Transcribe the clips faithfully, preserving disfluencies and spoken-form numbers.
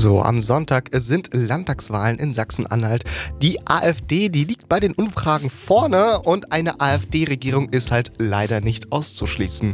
So, am Sonntag sind Landtagswahlen in Sachsen-Anhalt. Die AfD, die liegt bei den Umfragen vorne und eine AfD-Regierung ist halt leider nicht auszuschließen.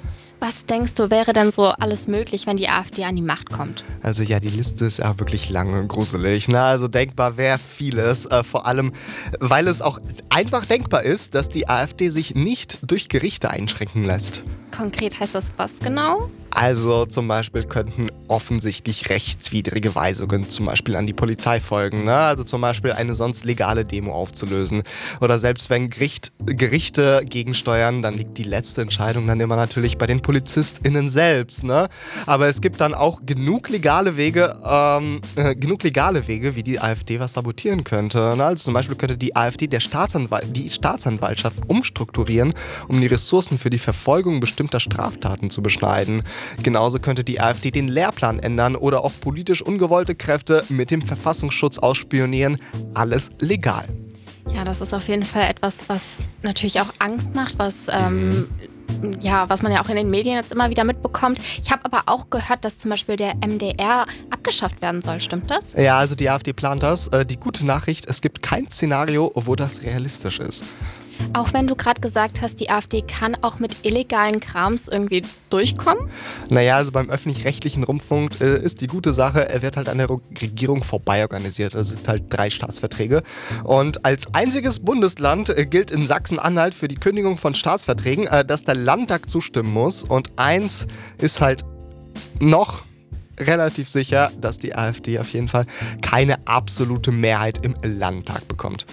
Was denkst du, wäre denn so alles möglich, wenn die AfD an die Macht kommt? Also ja, die Liste ist ja wirklich lang und gruselig. Ne? Also denkbar wäre vieles, äh, vor allem, weil es auch einfach denkbar ist, dass die AfD sich nicht durch Gerichte einschränken lässt. Konkret heißt das was genau? Also zum Beispiel könnten offensichtlich rechtswidrige Weisungen zum Beispiel an die Polizei folgen. Ne? Also zum Beispiel eine sonst legale Demo aufzulösen. Oder selbst wenn Gericht, Gerichte gegensteuern, dann liegt die letzte Entscheidung dann immer natürlich bei den PolizistInnen selbst. Ne? Aber es gibt dann auch genug legale Wege, ähm, äh, genug legale Wege, wie die AfD was sabotieren könnte. Ne? Also zum Beispiel könnte die AfD der Staatsanwalt, die Staatsanwaltschaft umstrukturieren, um die Ressourcen für die Verfolgung bestimmter Straftaten zu beschneiden. Genauso könnte die AfD den Lehrplan ändern oder auch politisch ungewollte Kräfte mit dem Verfassungsschutz ausspionieren. Alles legal. Ja, das ist auf jeden Fall etwas, was natürlich auch Angst macht, was, ähm, ja, was man ja auch in den Medien jetzt immer wieder mitbekommt. Ich habe aber auch gehört, dass zum Beispiel der M D R abgeschafft werden soll. Stimmt das? Ja, also die AfD plant das. Die gute Nachricht, es gibt kein Szenario, wo das realistisch ist. Auch wenn du gerade gesagt hast, die AfD kann auch mit illegalen Krams irgendwie durchkommen? Naja, also beim öffentlich-rechtlichen Rundfunk äh, ist die gute Sache, er wird halt an der Regierung vorbei organisiert. Also sind halt drei Staatsverträge. Und als einziges Bundesland äh, gilt in Sachsen-Anhalt für die Kündigung von Staatsverträgen, äh, dass der Landtag zustimmen muss. Und eins ist halt noch relativ sicher, dass die AfD auf jeden Fall keine absolute Mehrheit im Landtag bekommt.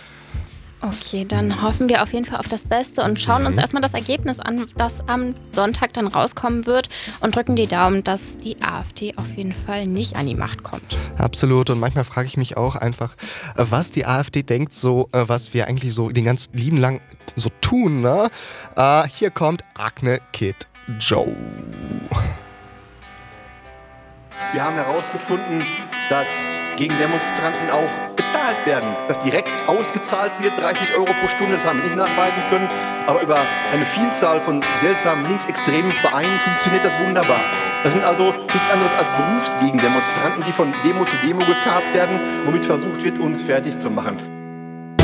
Okay, dann hoffen wir auf jeden Fall auf das Beste und schauen uns erstmal das Ergebnis an, das am Sonntag dann rauskommen wird und drücken die Daumen, dass die AfD auf jeden Fall nicht an die Macht kommt. Absolut, und manchmal frage ich mich auch einfach, was die AfD denkt, so was wir eigentlich so den ganzen lieben lang so tun. Ne? Äh, hier kommt Agne Kid Joe. Wir haben herausgefunden, dass Gegendemonstranten auch bezahlt werden, dass direkt ausgezahlt wird, dreißig Euro pro Stunde, das haben wir nicht nachweisen können, aber über eine Vielzahl von seltsamen linksextremen Vereinen funktioniert das wunderbar. Das sind also nichts anderes als Berufsgegendemonstranten, die von Demo zu Demo gekarrt werden, womit versucht wird, uns fertig zu machen.